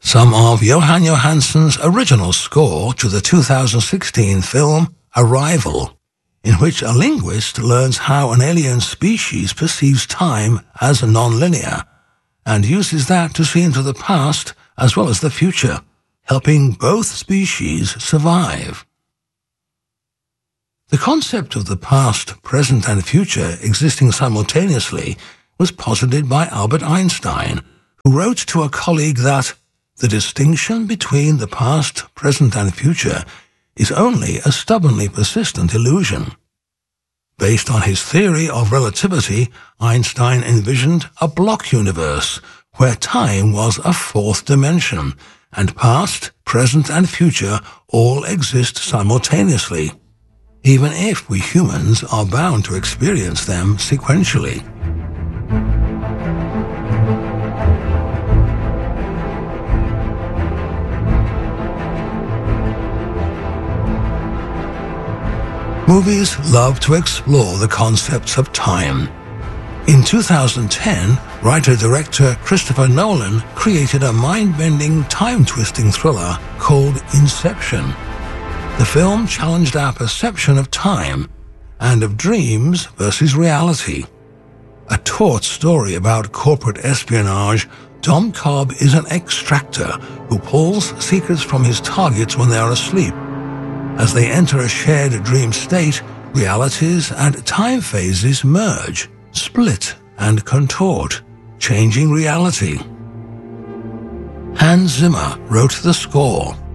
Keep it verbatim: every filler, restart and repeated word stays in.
some of Johan Johansson's original score to the two thousand sixteen film Arrival, in which a linguist learns how an alien species perceives time as non-linear and uses that to see into the past as well as the future, helping both species survive. The concept of the past, present, and future existing simultaneously was posited by Albert Einstein, who wrote to a colleague that the distinction between the past, present, and future is only a stubbornly persistent illusion. Based on his theory of relativity, Einstein envisioned a block universe where time was a fourth dimension, and past, present, and future all exist simultaneously, even if we humans are bound to experience them sequentially. Movies love to explore the concepts of time. In two thousand ten, writer-director Christopher Nolan created a mind-bending, time-twisting thriller called Inception. The film challenged our perception of time and of dreams versus reality. A taut story about corporate espionage, Dom Cobb is an extractor who pulls secrets from his targets when they are asleep. As they enter a shared dream state, realities and time phases merge, split, and contort, changing reality. Hans Zimmer wrote the score.